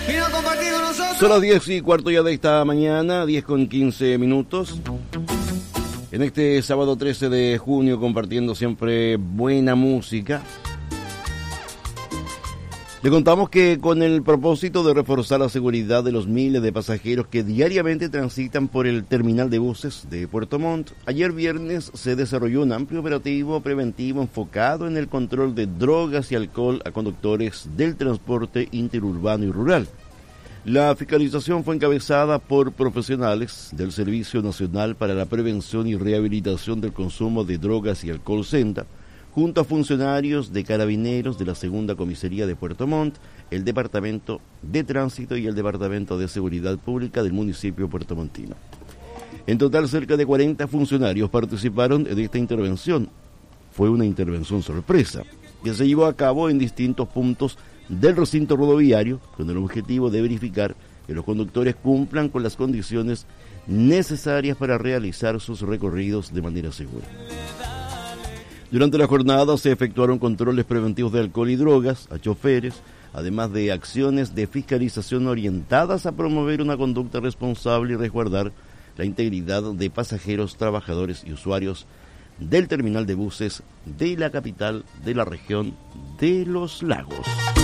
Son las 10:15 ya de esta mañana, 10:15. En este sábado 13 de junio, compartiendo siempre buena música. Le contamos que con el propósito de reforzar la seguridad de los miles de pasajeros que diariamente transitan por el terminal de buses de Puerto Montt, ayer viernes se desarrolló un amplio operativo preventivo enfocado en el control de drogas y alcohol a conductores del transporte interurbano y rural. La fiscalización fue encabezada por profesionales del Servicio Nacional para la Prevención y Rehabilitación del Consumo de Drogas y Alcohol SENTA, junto a funcionarios de Carabineros de la Segunda Comisaría de Puerto Montt, el Departamento de Tránsito y el Departamento de Seguridad Pública del municipio puertomontino. En total, cerca de 40 funcionarios participaron de esta intervención. Fue una intervención sorpresa, que se llevó a cabo en distintos puntos del recinto rodoviario, con el objetivo de verificar que los conductores cumplan con las condiciones necesarias para realizar sus recorridos de manera segura. Durante la jornada se efectuaron controles preventivos de alcohol y drogas a choferes, además de acciones de fiscalización orientadas a promover una conducta responsable y resguardar la integridad de pasajeros, trabajadores y usuarios del terminal de buses de la capital de la región de Los Lagos.